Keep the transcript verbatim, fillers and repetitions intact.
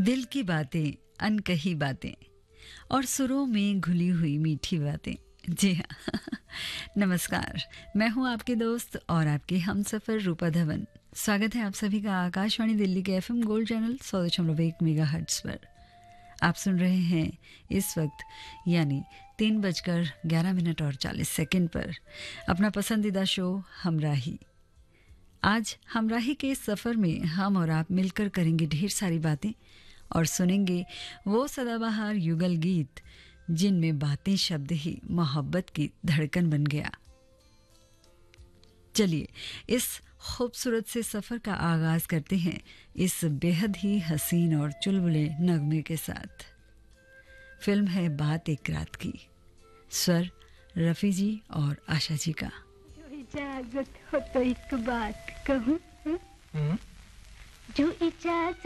दिल की बातें, अनकही बातें और सुरों में घुली हुई मीठी बातें। जी हाँ। नमस्कार, मैं हूँ आपके दोस्त और आपकी हमसफर रूपा धवन। स्वागत है आप सभी का आकाशवाणी दिल्ली के एफएम गोल्ड चैनल सौ दशमलव एक मेगा हर्ट्ज पर। आप सुन रहे हैं इस वक्त यानी तीन बजकर ग्यारह मिनट और चालीस सेकंड पर अपना पसंदीदा शो हमराही। आज हमराही के इस सफ़र में हम और आप मिलकर करेंगे ढेर सारी बातें और सुनेंगे वो सदाबहार युगल गीत जिनमें बातें शब्द ही मोहब्बत की धड़कन बन गया। चलिए इस खूबसूरत से सफ़र का आगाज़ करते हैं इस बेहद ही हसीन और चुलबुले नगमे के साथ। फिल्म है बात एक रात की, स्वर रफ़ी जी और आशा जी का। जो इजाजत हो तो एक बात कहूं, जो इजाजत